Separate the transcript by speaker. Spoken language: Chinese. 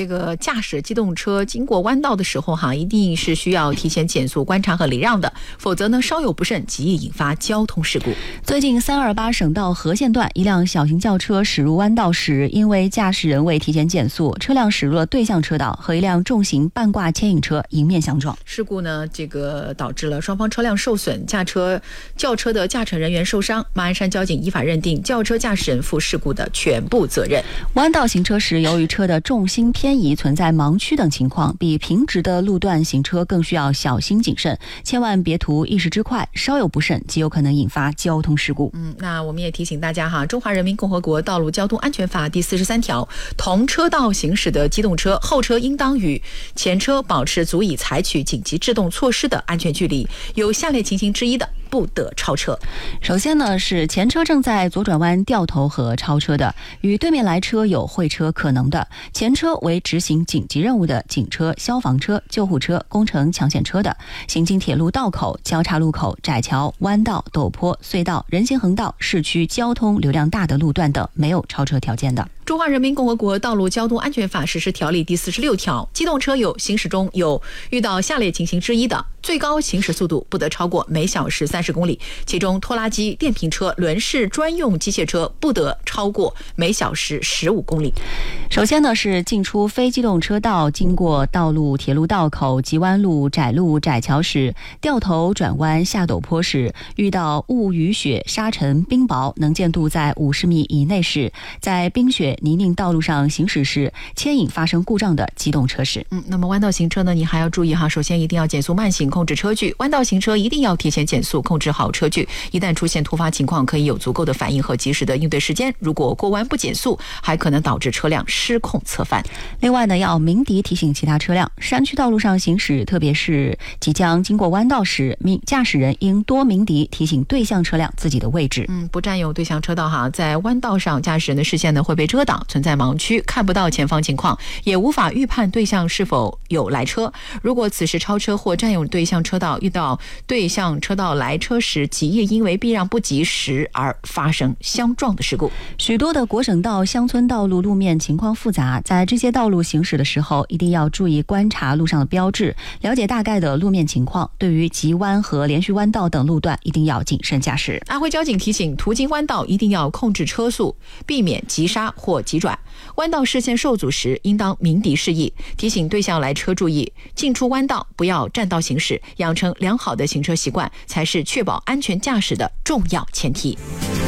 Speaker 1: 这个驾驶机动车经过弯道的时候一定是需要提前减速观察和礼让的，否则呢稍有不慎极易引发交通事故。
Speaker 2: 最近328省道和线段，一辆小型轿车驶入弯道时，因为驾驶人未提前减速，车辆驶入了对向车道，和一辆重型半挂牵引车迎面相撞。
Speaker 1: 事故呢导致了双方车辆受损，轿车的驾乘人员受伤。马鞍山交警依法认定轿车驾驶人负事故的全部责任。
Speaker 2: 弯道行车时，由于车的重心偏移存在盲区等情况，比平直的路段行车更需要小心谨慎，千万别图一时之快，稍有不慎极有可能引发交通事故。
Speaker 1: 那我们也提醒大家《中华人民共和国道路交通安全法》第43条，同车道行驶的机动车后车应当与前车保持足以采取紧急制动措施的安全距离，有下列情形之一的不得超车。
Speaker 2: 首先呢，是前车正在左转弯掉头和超车的，与对面来车有会车可能的，前车为执行紧急任务的警车、消防车、救护车、工程抢险车的，行经铁路道口、交叉路口、窄桥、弯道、陡坡、隧道、人行横道、市区交通流量大的路段等没有超车条件的。
Speaker 1: 中华人民共和国道路交通安全法实施条例第46条，机动车行驶中有遇到下列情形之一的，最高行驶速度不得超过每小时30公里，其中拖拉机、电瓶车、轮式专用机械车不得超过每小时15公里。
Speaker 2: 首先呢，是进出非机动车道，经过道路、铁路道口、急弯路、窄路、窄桥时，掉头转弯下陡坡时，遇到雾、雨雪、沙尘、冰雹，能见度在50米以内时，在冰雪泥泞道路上行驶时，牵引发生故障的机动车时。
Speaker 1: 那么弯道行车呢，你还要注意首先一定要减速慢行，控制车距。弯道行车一定要提前减速，控制好车距。一旦出现突发情况，可以有足够的反应和及时的应对时间。如果过弯不减速，还可能导致车辆失控侧翻。
Speaker 2: 另外呢，要鸣笛提醒其他车辆，山区道路上行驶，特别是即将经过弯道时，驾驶人应多鸣笛提醒对向车辆自己的位置。
Speaker 1: 不占用对向车道在弯道上，驾驶人的视线呢会被遮挡，存在盲区，看不到前方情况，也无法预判对向是否有来车。如果此时超车或占用对向车道，遇到对向车道来车时，极易因为避让不及时而发生相撞的事故。
Speaker 2: 许多的国省道、乡村道路路面情况复杂，在这些道路行驶的时候，一定要注意观察路上的标志，了解大概的路面情况。对于急弯和连续弯道等路段，一定要谨慎驾驶。
Speaker 1: 安徽交警提醒，途经弯道一定要控制车速，避免急刹或急转。弯道视线受阻时，应当鸣笛示意，提醒对向来车注意进出弯道不要占道行驶，养成良好的行车习惯，才是确保安全驾驶的重要前提。